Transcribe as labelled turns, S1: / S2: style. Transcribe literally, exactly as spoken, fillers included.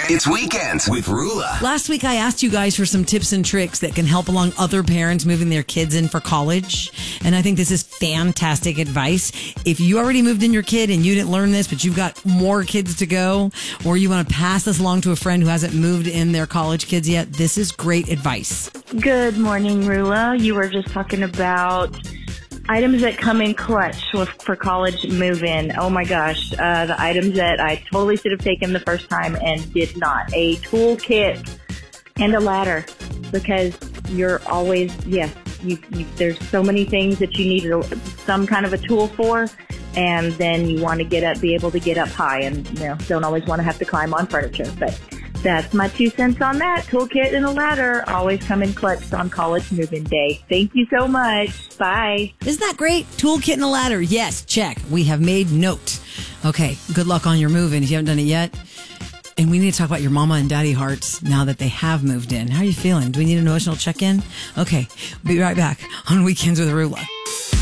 S1: It's Weekends with Rula.
S2: Last week, I asked you guys for some tips and tricks that can help along other parents moving their kids in for college. And I think this is fantastic advice. If you already moved in your kid and you didn't learn this, but you've got more kids to go, or you want to pass this along to a friend who hasn't moved in their college kids yet, this is great advice.
S3: Good morning, Rula. You were just talking about items that come in clutch with, for college move-in. Oh my gosh, uh, the items that I totally should have taken the first time and did not. A toolkit and a ladder, because you're always, yes, you, you, there's so many things that you need a, some kind of a tool for, and then you want to get up, be able to get up high, and you know, don't always want to have to climb on furniture. But that's my two cents on that. Toolkit and a ladder always come in clutch on college move-in day. Thank you so much. Bye.
S2: Isn't that great? Toolkit and a ladder. Yes, check. We have made note. Okay, good luck on your move-in if you haven't done it yet. And we need to talk about your mama and daddy hearts now that they have moved in. How are you feeling? Do we need an emotional check-in? Okay, we'll be right back on Weekends with Rula.